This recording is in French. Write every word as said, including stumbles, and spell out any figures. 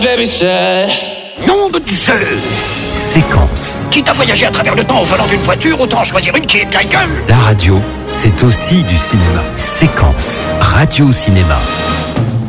Baby said. Nom de Zeus! Séquence. Quitte à voyager à travers le temps au volant d'une voiture, autant choisir une qui est de la gueule! La radio, c'est aussi du cinéma. Séquence. Radio-cinéma.